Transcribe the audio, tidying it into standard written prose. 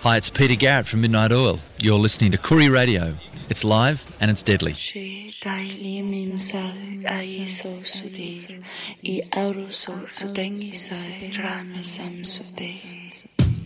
Hi, it's Peter Garrett from Midnight Oil. You're listening to Koori Radio. It's live and it's deadly. She daily mimsal ai so sudi I aru so sudengi sai rana sam sudi.